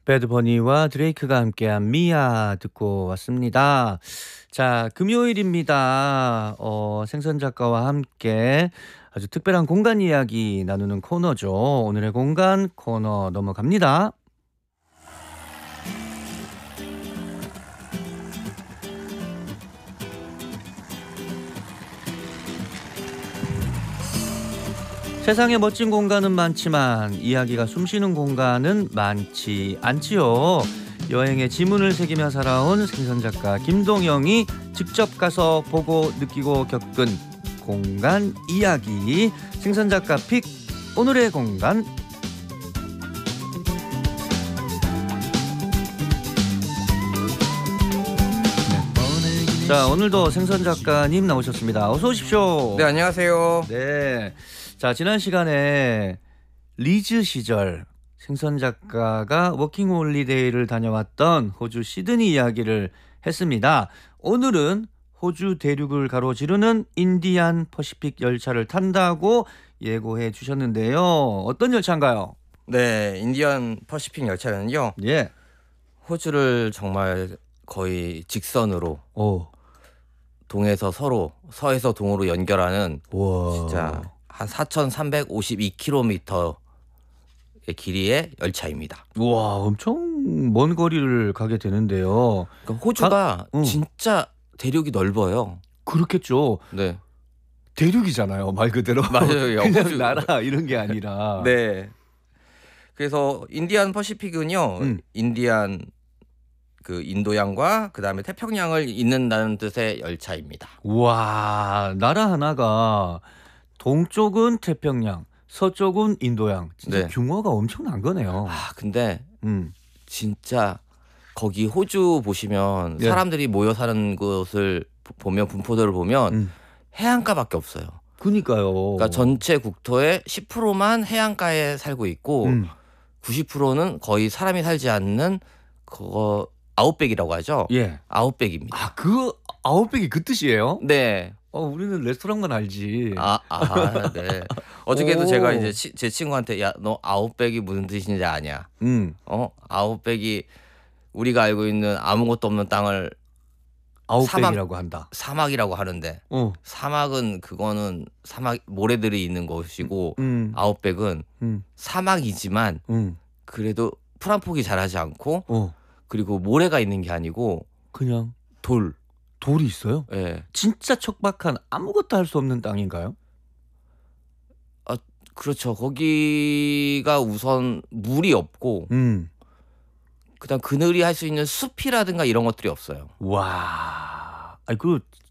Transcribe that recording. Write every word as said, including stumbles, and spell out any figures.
배드버니와 드레이크가 함께한 미아 듣고 왔습니다. 자, 금요일입니다. 어, 생선 작가와 함께 아주 특별한 공간 이야기 나누는 코너죠. 오늘의 공간 코너 넘어갑니다. 세상에 멋진 공간은 많지만 이야기가 숨쉬는 공간은 많지 않지요. 여행의 지문을 새기며 살아온 생선작가 김동영이 직접 가서 보고 느끼고 겪은 공간 이야기, 생선작가 픽 오늘의 공간. 자, 오늘도 생선작가님 나오셨습니다. 어서 오십시오. 네, 안녕하세요. 네. 자, 지난 시간에 리즈 시절 생선 작가가 워킹 홀리데이를 다녀왔던 호주 시드니 이야기를 했습니다. 오늘은 호주 대륙을 가로지르는 인디안 퍼시픽 열차를 탄다고 예고해 주셨는데요. 어떤 열차인가요? 네, 인디언 퍼시픽 열차는요. 예. 호주를 정말 거의 직선으로 오. 동에서 서로, 서에서 동으로 연결하는 와. 진짜 한 사천삼백오십이 킬로미터의 길이의 열차입니다. 와, 엄청 먼 거리를 가게 되는데요. 그러니까 호주가 가- 응. 진짜 대륙이 넓어요. 그렇겠죠. 네, 대륙이잖아요, 말 그대로. 맞아요. 그냥 호주. 나라 이런 게 아니라. 네. 그래서 인디안 퍼시픽은요, 음. 인디안 그 인도양과 그 다음에 태평양을 잇는다는 뜻의 열차입니다. 와, 나라 하나가 동쪽은 태평양, 서쪽은 인도양. 진짜 네. 규모가 엄청난 거네요. 아, 근데 음. 진짜 거기 호주 보시면 예. 사람들이 모여 사는 곳을 보- 보면 분포도를 보면 음. 해안가밖에 없어요. 그니까요. 그러니까 전체 국토의 십 퍼센트만 해안가에 살고 있고 음. 구십 퍼센트는 거의 사람이 살지 않는 그거 아웃백이라고 하죠. 예. 아웃백입니다. 아, 그 아웃백이 그 뜻이에요? 네. 어, 우리는 레스토랑만 알지. 아, 아, 네. 어저께도 오. 제가 이제 치- 제 친구한테 야, 너 아웃백이 무슨 뜻인지 아냐? 음. 어? 아웃백이 우리가 알고 있는 아무것도 없는 땅을 아웃백이라고 한다. 사막이라고 하는데 어. 사막은 그거는 사막 모래들이 있는 곳이고 음. 아웃백은 음. 사막이지만 음. 그래도 풀 한 폭이 자라지 않고 어. 그리고 모래가 있는 게 아니고 그냥 돌. 돌이 있어요? 예. 진짜 척박한 아무것도 할 수 없는 땅인가요? 그렇죠. 거기가 우선 물이 없고 음. 그다음 그늘이 할 수 있는 숲이라든가 이런 것들이 없어요. 와. 아니 그